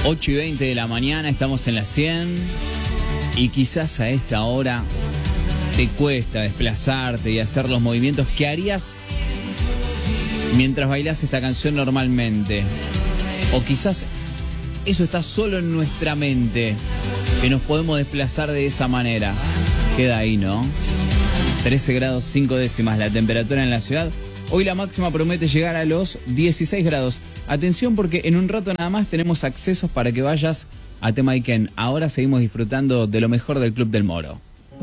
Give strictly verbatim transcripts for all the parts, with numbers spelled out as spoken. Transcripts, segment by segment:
ocho y veinte de la mañana, estamos en la cien y quizás a esta hora te cuesta desplazarte y hacer los movimientos que harías mientras bailás esta canción normalmente. O quizás eso está solo en nuestra mente, que nos podemos desplazar de esa manera. Queda ahí, ¿no? trece grados cinco décimas la temperatura en la ciudad. Hoy la máxima promete llegar a los dieciséis grados. Atención porque en un rato nada más tenemos accesos para que vayas a Temaiken. Ahora seguimos disfrutando de lo mejor del Club del Moro.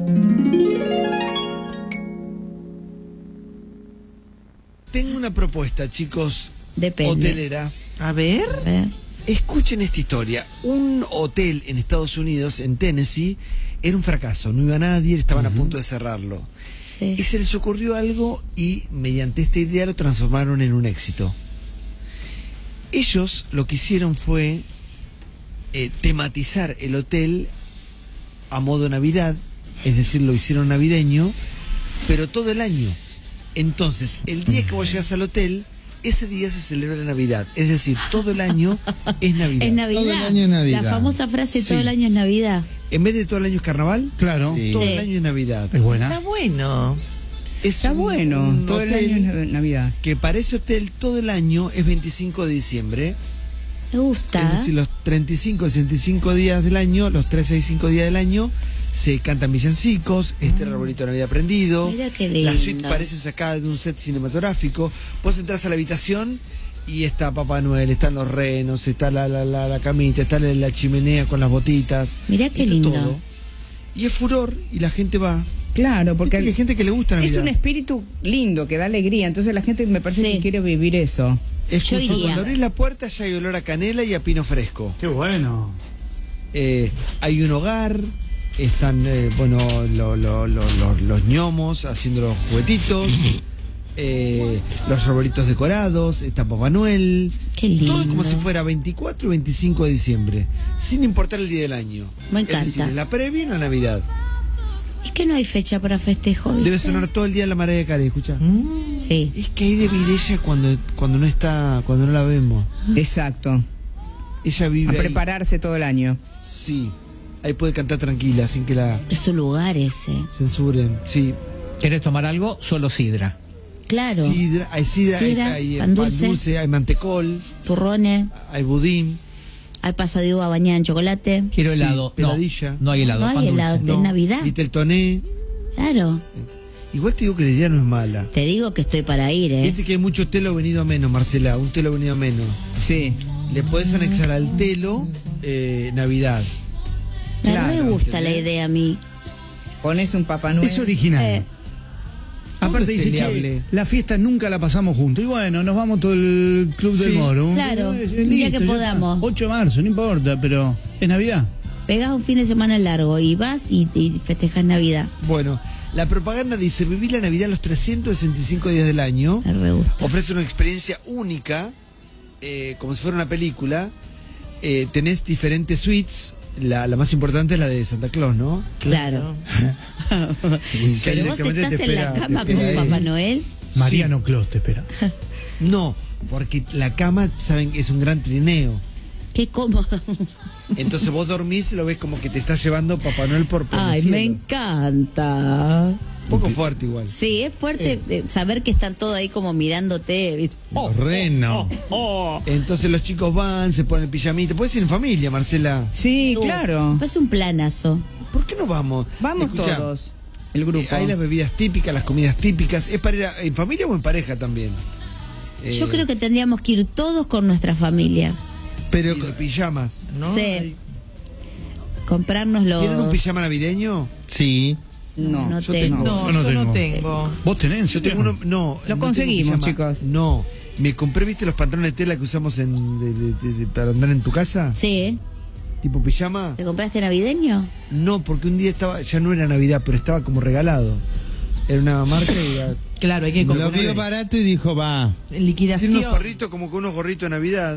Tengo una propuesta, chicos. Depende. Hotelera. A ver. A ver. Escuchen esta historia. Un hotel en Estados Unidos, en Tennessee, era un fracaso. No iba nadie, estaban uh-huh. a punto de cerrarlo. Sí. Y se les ocurrió algo y mediante esta idea lo transformaron en un éxito. Ellos lo que hicieron fue eh, tematizar el hotel a modo Navidad, es decir, lo hicieron navideño, pero todo el año. Entonces, el día que vos llegas al hotel, ese día se celebra la Navidad. Es decir, todo el año es Navidad. Es Navidad. Todo el año es Navidad. La famosa frase, Sí. todo el año es Navidad. En vez de todo el año es carnaval, Claro. todo Sí. el año es Navidad. Es buena. Está bueno. Es Está un- bueno, un todo el hotel año es Navidad. que para ese hotel todo el año es veinticinco de diciembre. Me gusta. Es decir, los treinta y cinco, sesenta y cinco días del año, los trescientos sesenta y cinco días del año, se cantan villancicos, está el arbolito de Navidad prendido. Mira qué lindo. La suite parece sacada de un set cinematográfico. Vos entras a la habitación y está Papá Noel, están los renos, está la, la, la, la camita, está la, la chimenea con las botitas. Mirá qué está lindo. todo. Y es furor y la gente va. Claro, porque Viste que hay gente que le gusta es Navidad. un espíritu lindo que da alegría, entonces la gente me parece Sí. que quiere vivir eso. Escucho, Yo iría. cuando abrís la puerta ya hay olor a canela y a pino fresco. Qué bueno. Eh, hay un hogar, están eh, bueno lo- lo- lo- lo- los ñomos haciendo los juguetitos, eh, los arbolitos decorados, está Papá Noel. Qué lindo. Todo como si fuera veinticuatro y veinticinco de diciembre, sin importar el día del año. Me Es decir, encanta. en la previa y en la Navidad. Es que no hay fecha para festejo, ¿viste? Debe sonar todo el día la Mariah Carey, escucha. Sí. Es que hay de vivir ella cuando, cuando no está, cuando no la vemos. Exacto. Ella vive A ahí. prepararse todo el año. Sí, ahí puede cantar tranquila, sin que la Es su lugar ese. censuren. Sí, ¿Querés tomar algo? Solo sidra. Claro. sidra, hay sidra, Sidra, hay, hay, eh, pan dulce. hay mantecol, Turrones. hay budín. Hay paso de uva bañada en chocolate. Quiero Sí, helado. No, peladilla. no hay helado. No hay pan dulce. helado. Es Navidad. Y teltoné. Claro. Igual te digo que la idea no es mala. Te digo que estoy para ir, ¿eh? Viste que hay mucho telo venido a menos, Marcela, un telo venido a menos. Sí. Le podés anexar al telo eh, Navidad. Me claro, re gusta ¿entendés? la idea a mí. Pones un Papá Noel. Es original. Eh. Aparte dice, peleable. che, la fiesta nunca la pasamos juntos. Y bueno, nos vamos todo el Club Sí, del Moro. claro, Es- es el día listo, que ya podamos. está. ocho de marzo, no importa, pero es Navidad. Pegás un fin de semana largo y vas y, y festejas Navidad. Bueno, la propaganda dice vivir la Navidad los trescientos sesenta y cinco días del año. Me re gusta. Ofrece una experiencia única, eh, como si fuera una película. Eh, tenés diferentes suites. La, la más importante es la de Santa Claus, ¿no? Claro. Que Pero vos directamente estás te en la espera- cama te con espera ahí. Papá Noel. Mariano Clos te espera. No, porque la cama, saben, es un gran trineo. Qué cómodo. Entonces vos dormís y lo ves como que te está llevando Papá Noel por, por los Ay, me cielos. encanta. Un poco fuerte igual. Sí, es fuerte eh, saber que están todos ahí como mirándote. ¿viste? Los renos. Entonces los chicos van, se ponen el pijamita. Puedes ir en familia, Marcela. Sí, Uh, claro. Es un planazo. ¿Por qué no vamos? Vamos Escuchá, todos. El eh, grupo. hay las bebidas típicas, las comidas típicas. ¿Es para ir a- en familia o en pareja también? Yo creo que tendríamos que ir todos con nuestras familias. Pero de pijamas, ¿no? Sí. Comprarnos los... ¿Tienen un pijama navideño? Sí. No. No yo tengo. tengo. No, Yo no yo no tengo. tengo. ¿Vos tenés? Yo tengo uno, no. Lo no conseguimos, tengo pijama. chicos. No, me compré, ¿viste los pantalones de tela que usamos en, de- de- de- de- para andar en tu casa? Sí. Tipo pijama. ¿Te compraste navideño? No, porque un día estaba, ya no era Navidad, pero estaba como regalado. Era una marca y era- Claro, hay que Lo comprar. vio barato y dijo, va. tiene Liquidación. unos perritos como con unos gorritos de Navidad.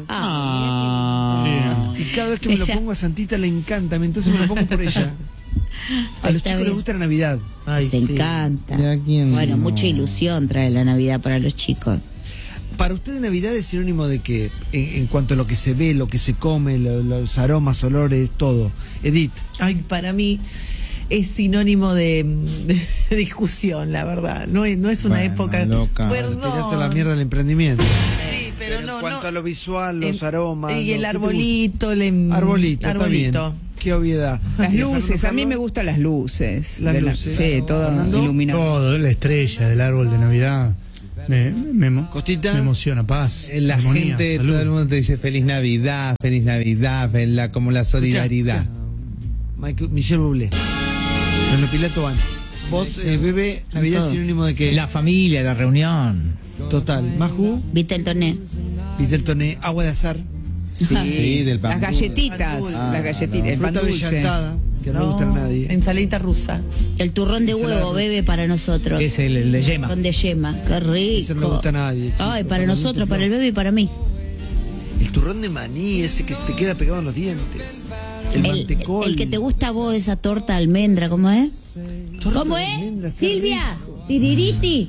Ah, Y cada vez que me lo Mira. pongo a Santita le encanta, entonces me lo pongo por ella. A los Está chicos bien. les gusta la Navidad. Ay, Se sí. encanta. ¿Y a quién Bueno, no? mucha ilusión trae la Navidad para los chicos. Para usted Navidad es sinónimo de que, en, en cuanto a lo que se ve, lo que se come, lo, los aromas, olores, todo. Edith. Ay, para mí es sinónimo de, de discusión, la verdad. No es, no es una Bueno, época. loca. Perdón. Tirarse a la mierda del emprendimiento. Sí, pero, Pero no. en cuanto no. a lo visual, los En- aromas. Y el lo- ¿qué te arbolito, el gusta? Arbolito, arbolito. está bien. Qué obviedad. Las ¿Y luces, Fernando a mí me Carlos? gustan las luces. Las de la- luces. sí, todo Fernando. iluminado. Todo, la estrella del árbol de Navidad. Me, me, emo- Costita. me emociona, paz. Eh, La armonía, gente, salud. todo el mundo te dice feliz Navidad, feliz Navidad, fe- la- como la solidaridad. Michael- Michelle Bublé. Doña Pilato Van. Vos, eh, bebé, Navidad es sinónimo de que. La familia, la reunión. Total. Maju, ¿Viste el torneo? Vitel Agua de azar. Sí, Sí, del pan las dulce. galletitas, Pan dulce. las galletitas, el pan Fruta dulce. brillantada, que no, le gusta a nadie. Ensaladita rusa. El turrón de Ensalada huevo, rusa. bebe, para nosotros. Es el, el de yema. Turrón de yema. Qué rico. Eso no le gusta a nadie, chico. Ay, para Para nosotros, nosotros, para el no. bebé y para mí. El turrón de maní, ese que se te queda pegado en los dientes. El, El, mantecol. el que te gusta a vos, esa torta de almendra, ¿cómo es? Torta ¿Cómo de es? almendra, qué Silvia, tiririti.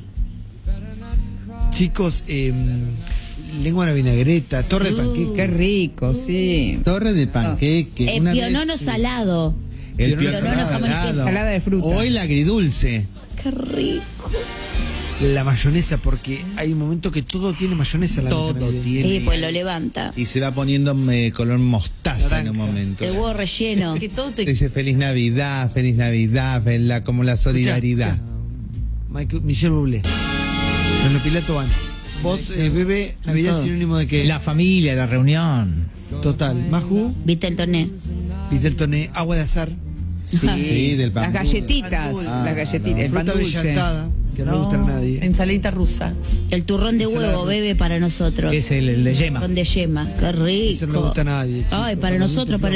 Chicos, eh, lengua a la vinagreta, torre de panqueque. Qué rico, sí. Torre de panqueque. El una vez- pionono salado. El Pionono pionono jamón y queso. salado. Ensalada de fruta. O el agridulce. Qué rico. La mayonesa, porque hay un momento que todo tiene mayonesa en la mesa Todo navideña. tiene. Sí, pues lo levanta. Y se va poniendo eh, color mostaza en un Naranja. momento. El huevo relleno. Que todo Te te. dice feliz Navidad, feliz Navidad, fe- la- como la solidaridad. Michael- Michelle Bublé. Doña Pilato Van. Vos, eh, bebé, Navidad es sinónimo de que. La familia, la reunión. Total. Maju, ¿Viste el torneo? Vitel Agua de azar. Sí, del pan Las dulce. galletitas, dulce. las galletitas, el pan Fruta dulce. brillantada, que no, le gusta a nadie. Ensaladita rusa. El turrón de Ensalada huevo, rusa. bebe, para nosotros. Es el, el de yema. Turrón de yema. Qué Eso no le rico. gusta a nadie. chico. Ay, para nosotros, para